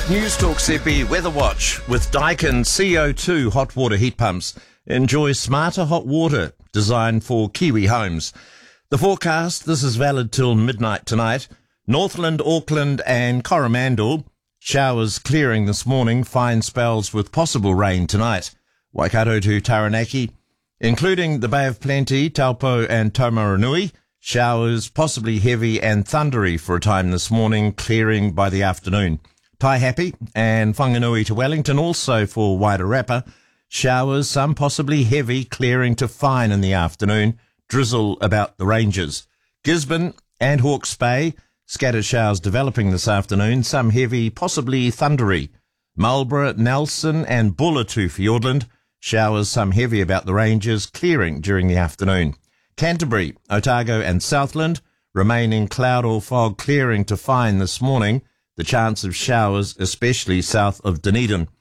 News Talk Seppi Weather Watch with Daikin CO2 hot water heat pumps. Enjoy smarter hot water designed for Kiwi homes. The forecast, this is valid till midnight tonight. Northland, Auckland and Coromandel. Showers clearing this morning, fine spells with possible rain tonight. Waikato to Taranaki, including the Bay of Plenty, Taupo and Taumarunui. Showers possibly heavy and thundery for a time this morning, clearing by the afternoon. Taihape and Whanganui to Wellington, also for Wairarapa. Showers, some possibly heavy, clearing to fine in the afternoon. Drizzle about the ranges. Gisborne and Hawke's Bay, scattered showers developing this afternoon, some heavy, possibly thundery. Marlborough, Nelson and Buller to Fiordland. Showers, some heavy about the ranges, clearing during the afternoon. Canterbury, Otago and Southland, remaining cloud or fog, clearing to fine this morning. The chance of showers, especially south of Dunedin.